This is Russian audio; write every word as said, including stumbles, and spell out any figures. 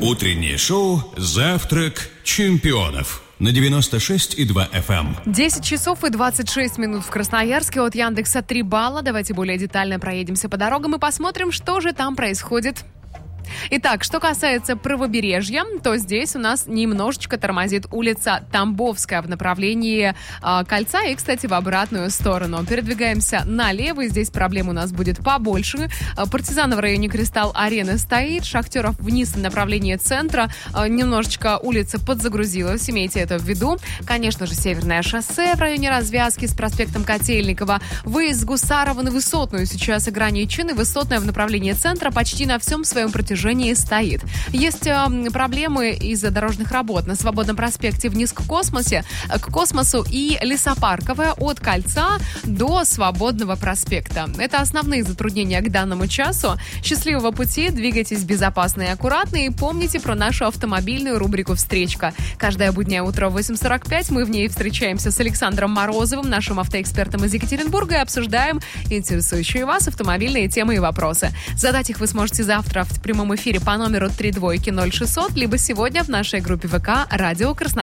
Утреннее шоу «Завтрак чемпионов» на девяносто шесть и два эф эм. десять часов и двадцать шесть минут в Красноярске. От Яндекса три балла. Давайте более детально проедемся по дорогам и посмотрим, что же там происходит. Итак, что касается правобережья, то здесь у нас немножечко тормозит улица Тамбовская в направлении э, кольца и, кстати, в обратную сторону. Передвигаемся налево, и здесь проблем у нас будет побольше. Э, Партизан в районе Кристалл-арены стоит, Шахтеров вниз в направлении центра. Э, немножечко улица подзагрузилась, имейте это в виду. Конечно же, Северное шоссе в районе развязки с проспектом Котельникова. Выезд с Гусарова на Высотную сейчас ограничен, и Высотная в направлении центра почти на всем своем протяжении стоит. Есть э, проблемы из-за дорожных работ на Свободном проспекте вниз к космосе, к космосу и Лесопарковая от Кольца до Свободного проспекта. Это основные затруднения к данному часу. Счастливого пути, двигайтесь безопасно и аккуратно, и помните про нашу автомобильную рубрику «Встречка». Каждое буднее утро в восемь сорок пять мы в ней встречаемся с Александром Морозовым, нашим автоэкспертом из Екатеринбурга, и обсуждаем интересующие вас автомобильные темы и вопросы. Задать их вы сможете завтра в прямом эфире по номеру три двойки ноль шестьсот, либо сегодня в нашей группе ВК «Радио Краснодар».